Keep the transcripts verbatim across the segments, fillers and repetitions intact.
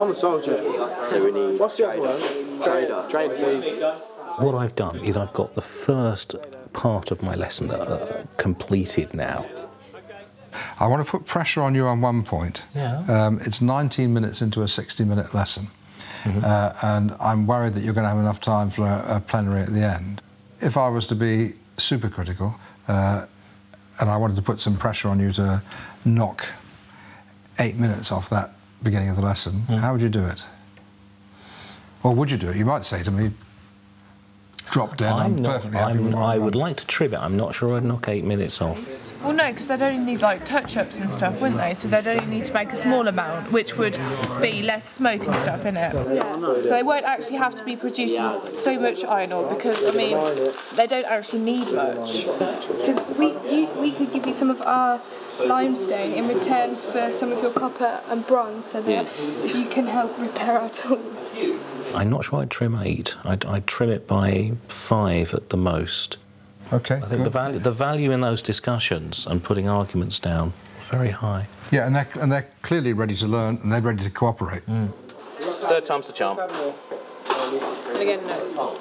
I'm a soldier. So we need What's your other one? trader. Trader, please. What I've done is I've got the first part of my lesson uh, completed now. I want to put pressure on you on one point. Yeah. Um, it's nineteen minutes into a sixty minute lesson. Mm-hmm. uh, and I'm worried that you're going to have enough time for a, a plenary at the end. If I was to be super critical uh, and I wanted to put some pressure on you to knock eight minutes off that beginning of the lesson, mm. how would you do it? Or would you do it? You might say to me, drop dead, I'm, I'm not, perfectly happy I'm, with I would like to trim it. I'm not sure I'd knock eight minutes off. Well, no, because they'd only need, like, touch-ups and stuff, wouldn't they? So they'd only need to make a small amount, which would be less smoke and stuff in it. Yeah. So they won't actually have to be producing so much iron ore because, I mean, they don't actually need much. Because we, you, we could give you some of our limestone in return for some of your copper and bronze so that you can help repair our tools. I'm not sure I'd trim eight. I'd, I'd trim it by five at the most. Okay. I think good. the value, the value in those discussions and putting arguments down is very high. Yeah, and they're, and they're clearly ready to learn and they're ready to cooperate. Mm. Third time's the charm. And again, no.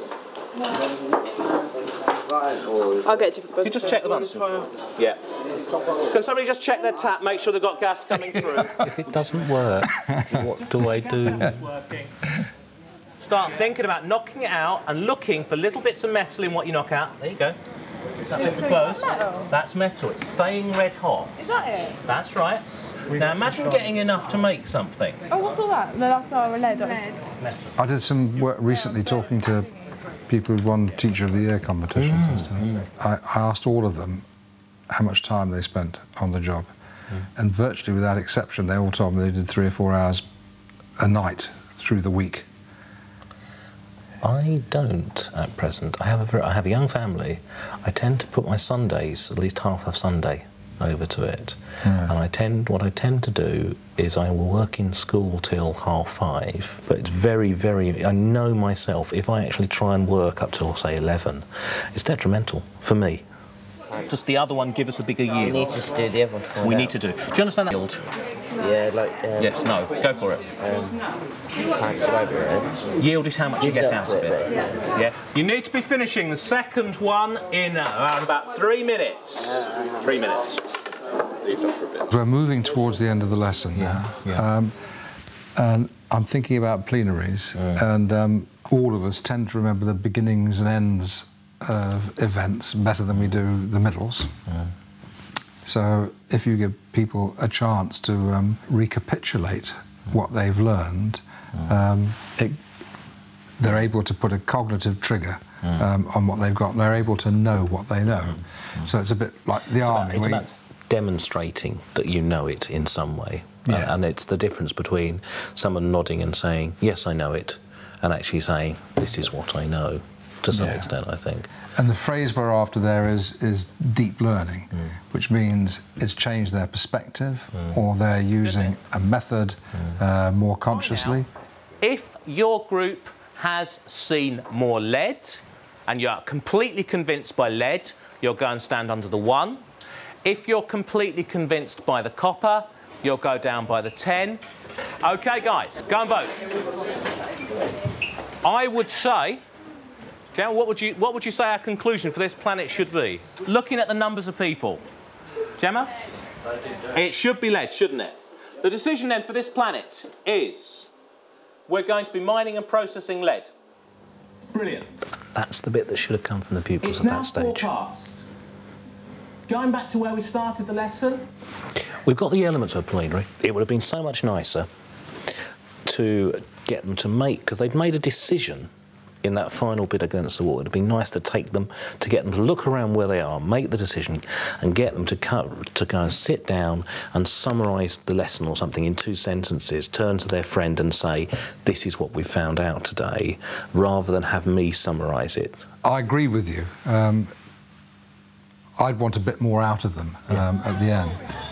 I'll get different books. You just check the Bunsen. Yeah. Can somebody just check their tap, make sure they've got gas coming through? If it doesn't work, what do I do? Start thinking about knocking it out and looking for little bits of metal in what you knock out. There you go. That's it, close. Metal? That's metal. It's staying red hot. Is that it? That's right. Now imagine getting enough to make something. Oh, what's all that? No, that's not a lead. lead. I did some work recently talking to people who'd won Teacher of the Year competitions mm. and stuff. Mm. I, I asked all of them how much time they spent on the job. Mm. And virtually without exception, they all told me they did three or four hours a night through the week. I don't at present. I have a very, I have a young family. I tend to put my Sundays, at least half of Sunday, over to it. Mm. And I tend, what I tend to do is I will work in school till half five, but it's very, very, I know myself, if I actually try and work up till, say, eleven, it's detrimental for me. Does the other one give us a bigger yield? We need to do the other one. We out. need to do. Do you understand that yield? Yeah, like... Um, yes, no, go for it. Um, yield is how much you get out of it. Yeah. yeah. You need to be finishing the second one in around about three minutes. Three minutes. Leave that for a bit. We're moving towards the end of the lesson now. Yeah. Yeah. Um, and I'm thinking about plenaries, mm. and um, all of us tend to remember the beginnings and ends of events better than we do the middles. Mm. So if you give people a chance to um, recapitulate mm. what they've learned, mm. um, it, they're able to put a cognitive trigger mm. um, on what they've got, and they're able to know what they know. Mm. So it's a bit like the it's army. About, it's about demonstrating that you know it in some way. Yeah. Uh, and it's the difference between someone nodding and saying, yes, I know it, and actually saying, this is what I know. To some yeah. extent, I think. And the phrase we're after there is is deep learning, mm. which means it's changed their perspective, mm. or they're using a method mm. uh, more consciously. If your group has seen more lead, and you're completely convinced by lead, you'll go and stand under the one. If you're completely convinced by the copper, you'll go down by the ten. OK, guys, go and vote. I would say... Gemma, what would you what would you say our conclusion for this planet should be? Looking at the numbers of people. Gemma? It should be lead, shouldn't it? The decision then for this planet is we're going to be mining and processing lead. Brilliant. That's the bit that should have come from the pupils It's at that stage. It's now four past. Going back to where we started the lesson. We've got the elements of a plenary. It would have been so much nicer to get them to make, because they'd made a decision in that final bit against the wall. It'd be nice to take them, to get them to look around where they are, make the decision, and get them to, cut, to go and sit down and summarise the lesson or something in two sentences, turn to their friend and say, this is what we found out today, rather than have me summarise it. I agree with you. Um, I'd want a bit more out of them um, yeah. at the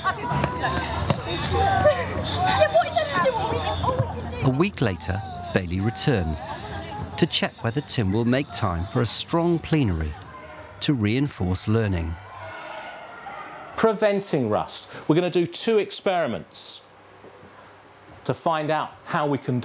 end. A week later, Bailey returns to check whether Tim will make time for a strong plenary to reinforce learning. Preventing rust. We're going to do two experiments to find out how we can do